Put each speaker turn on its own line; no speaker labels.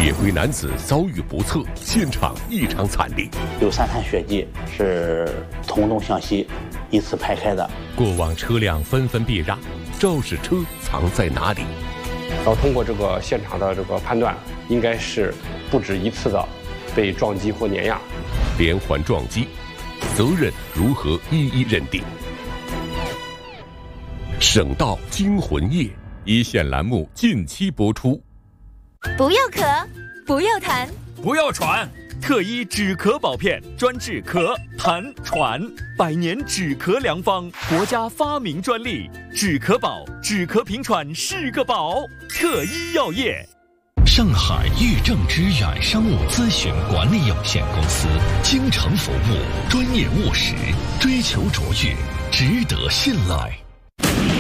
夜归男子遭遇不测，现场异常惨烈，
有3滩血迹是从东向西依次排开的。
过往车辆纷纷别让，肇事车藏在哪里？
然后通过这个现场的这个判断，应该是不止一次的被撞击或碾压。
连环撞击，责任如何一一认定？省道惊魂夜一线栏目近期播出。
不要咳，不要痰，
不要喘，特医止咳宝片专治咳、痰、喘，100年止咳良方，国家发明专利，止咳宝，止咳平喘是个宝。特医药业。
上海豫正之远商务咨询管理有限公司，精诚服务，专业务实，追求卓越，值得信赖。